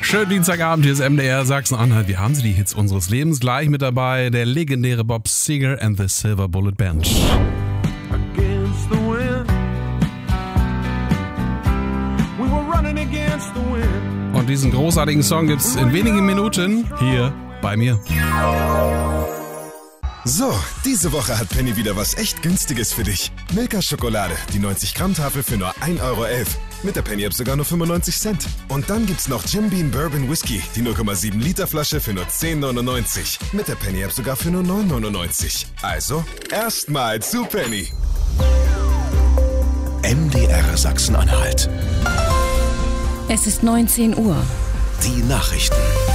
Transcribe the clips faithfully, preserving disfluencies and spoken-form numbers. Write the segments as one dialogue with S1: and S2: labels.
S1: Schönen Dienstagabend, hier ist M D R Sachsen-Anhalt. Wir haben sie, die Hits unseres Lebens. Gleich mit dabei der legendäre Bob Seger and the Silver Bullet Band.
S2: Against the wind. We were running against the wind.
S1: Und diesen großartigen Song gibt's in wenigen Minuten hier bei mir.
S3: So, diese Woche hat Penny wieder was echt Günstiges für dich. Milka Schokolade, die neunzig Gramm Tafel für nur ein Euro elf. Mit der Penny-App sogar nur fünfundneunzig Cent. Und dann gibt's noch Jim Beam Bourbon Whisky, die null Komma sieben Liter Flasche für nur zehn neunundneunzig. Mit der Penny-App sogar für nur neun neunundneunzig. Also, erstmal zu Penny.
S4: M D R Sachsen-Anhalt.
S5: Es ist neunzehn Uhr.
S4: Die Nachrichten.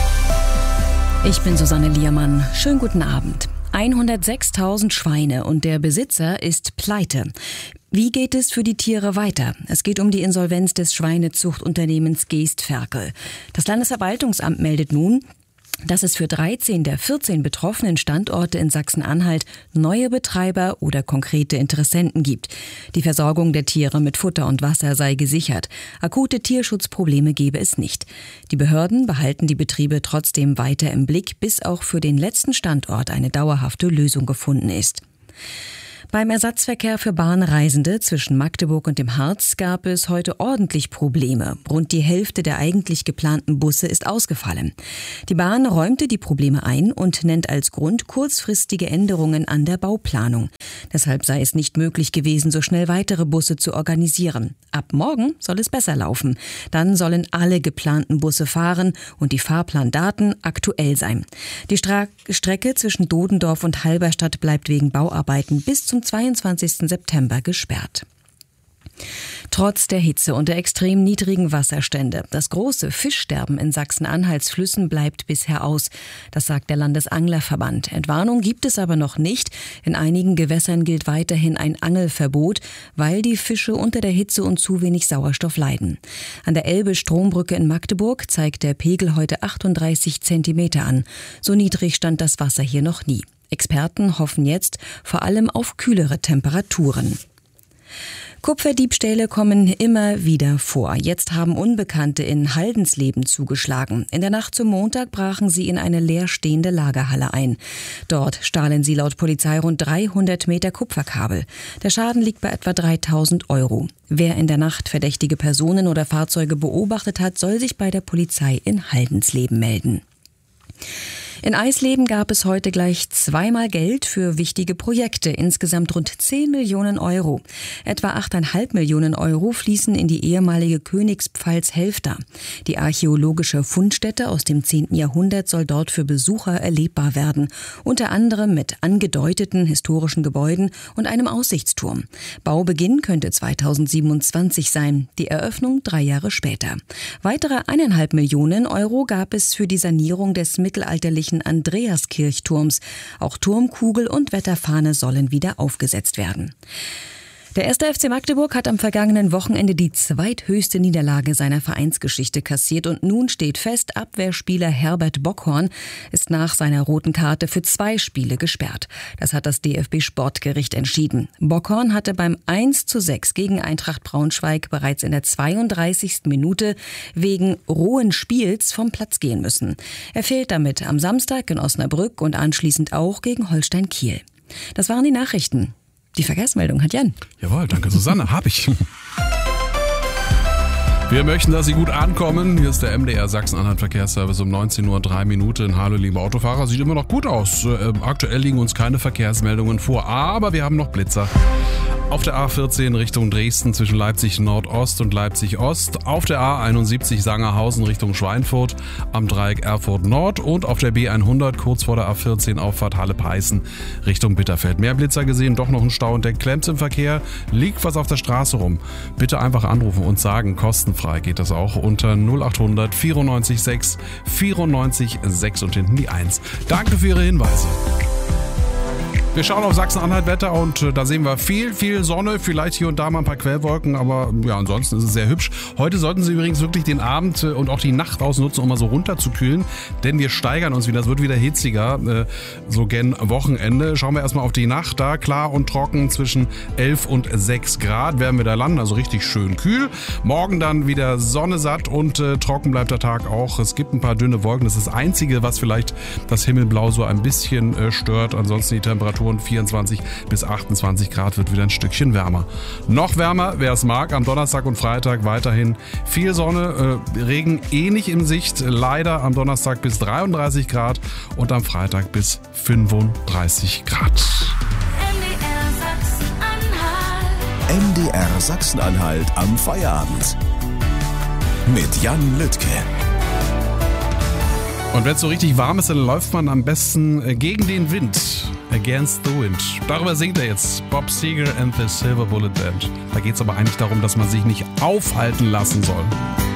S5: Ich bin Susanne Liermann. Schönen guten Abend. hundertsechstausend Schweine und der Besitzer ist pleite. Wie geht es für die Tiere weiter? Es geht um die Insolvenz des Schweinezuchtunternehmens Geest-Ferkel. Das Landesverwaltungsamt meldet nun, dass es für dreizehn der vierzehn betroffenen Standorte in Sachsen-Anhalt neue Betreiber oder konkrete Interessenten gibt. Die Versorgung der Tiere mit Futter und Wasser sei gesichert. Akute Tierschutzprobleme gebe es nicht. Die Behörden behalten die Betriebe trotzdem weiter im Blick, bis auch für den letzten Standort eine dauerhafte Lösung gefunden ist. Beim Ersatzverkehr für Bahnreisende zwischen Magdeburg und dem Harz gab es heute ordentlich Probleme. Rund die Hälfte der eigentlich geplanten Busse ist ausgefallen. Die Bahn räumte die Probleme ein und nennt als Grund kurzfristige Änderungen an der Bauplanung. Deshalb sei es nicht möglich gewesen, so schnell weitere Busse zu organisieren. Ab morgen soll es besser laufen. Dann sollen alle geplanten Busse fahren und die Fahrplandaten aktuell sein. Die Stra- Strecke zwischen Dodendorf und Halberstadt bleibt wegen Bauarbeiten bis zum zweiundzwanzigsten September gesperrt. Trotz der Hitze und der extrem niedrigen Wasserstände, das große Fischsterben in Sachsen-Anhalts Flüssen bleibt bisher aus. Das sagt der Landesanglerverband. Entwarnung gibt es aber noch nicht. In einigen Gewässern gilt weiterhin ein Angelverbot, weil die Fische unter der Hitze und zu wenig Sauerstoff leiden. An der Elbe-Strombrücke in Magdeburg zeigt der Pegel heute achtunddreißig Zentimeter an. So niedrig stand das Wasser hier noch nie. Experten hoffen jetzt vor allem auf kühlere Temperaturen. Kupferdiebstähle kommen immer wieder vor. Jetzt haben Unbekannte in Haldensleben zugeschlagen. In der Nacht zum Montag brachen sie in eine leerstehende Lagerhalle ein. Dort stahlen sie laut Polizei rund dreihundert Meter Kupferkabel. Der Schaden liegt bei etwa dreitausend Euro. Wer in der Nacht verdächtige Personen oder Fahrzeuge beobachtet hat, soll sich bei der Polizei in Haldensleben melden. In Eisleben gab es heute gleich zweimal Geld für wichtige Projekte, insgesamt rund zehn Millionen Euro. Etwa acht Komma fünf Millionen Euro fließen in die ehemalige Königspfalz Helfta. Die archäologische Fundstätte aus dem zehnten Jahrhundert soll dort für Besucher erlebbar werden, unter anderem mit angedeuteten historischen Gebäuden und einem Aussichtsturm. Baubeginn könnte zweitausendsiebenundzwanzig sein, die Eröffnung drei Jahre später. Weitere eineinhalb Millionen Euro gab es für die Sanierung des mittelalterlichen Andreaskirchturms. Auch Turmkugel und Wetterfahne sollen wieder aufgesetzt werden. Der erste F C Magdeburg hat am vergangenen Wochenende die zweithöchste Niederlage seiner Vereinsgeschichte kassiert und nun steht fest, Abwehrspieler Herbert Bockhorn ist nach seiner roten Karte für zwei Spiele gesperrt. Das hat das D F B-Sportgericht entschieden. Bockhorn hatte beim eins zu sechs gegen Eintracht Braunschweig bereits in der zweiunddreißigsten Minute wegen rohen Spiels vom Platz gehen müssen. Er fehlt damit am Samstag in Osnabrück und anschließend auch gegen Holstein Kiel. Das waren die Nachrichten. Die Verkehrsmeldung hat Jan.
S1: Jawohl, danke Susanne, hab ich. Wir möchten, dass Sie gut ankommen. Hier ist der M D R Sachsen-Anhalt Verkehrsservice um neunzehn Uhr drei Minuten. Hallo liebe Autofahrer, sieht immer noch gut aus. Äh, aktuell liegen uns keine Verkehrsmeldungen vor, aber wir haben noch Blitzer. Auf der A vierzehn Richtung Dresden zwischen Leipzig Nordost und Leipzig Ost. Auf der A einundsiebzig Sangerhausen Richtung Schweinfurt am Dreieck Erfurt Nord. Und auf der B hundert kurz vor der A vierzehn Auffahrt Halle-Peißen Richtung Bitterfeld. Mehr Blitzer gesehen, doch noch ein Stau und der klemmt im Verkehr. Liegt was auf der Straße rum. Bitte einfach anrufen und sagen, kostenfrei geht das auch unter null achthundert vierundneunzig sechs vierundneunzig sechs und hinten die eins. Danke für Ihre Hinweise. Wir schauen auf Sachsen-Anhalt-Wetter und äh, da sehen wir viel, viel Sonne, vielleicht hier und da mal ein paar Quellwolken, aber ja, ansonsten ist es sehr hübsch. Heute sollten Sie übrigens wirklich den Abend äh, und auch die Nacht ausnutzen, um mal so runterzukühlen, denn wir steigern uns wieder, es wird wieder hitziger, äh, so gen Wochenende. Schauen wir erstmal auf die Nacht, da klar und trocken zwischen elf und sechs Grad werden wir da landen, also richtig schön kühl. Morgen dann wieder Sonne satt und äh, trocken bleibt der Tag auch. Es gibt ein paar dünne Wolken, das ist das Einzige, was vielleicht das Himmelblau so ein bisschen äh, stört. Ansonsten die Temperatur vierundzwanzig bis achtundzwanzig Grad, wird wieder ein Stückchen wärmer. Noch wärmer, wer es mag, am Donnerstag und Freitag weiterhin viel Sonne, äh, Regen eh nicht in Sicht, leider am Donnerstag bis dreiunddreißig Grad und am Freitag bis fünfunddreißig Grad.
S4: M D R Sachsen-Anhalt am Feierabend. Mit Jan Lüttke.
S1: Und wenn es so richtig warm ist, dann läuft man am besten gegen den Wind. Against the Wind. Darüber singt er jetzt Bob Seger and the Silver Bullet Band. Da geht es aber eigentlich darum, dass man sich nicht aufhalten lassen soll.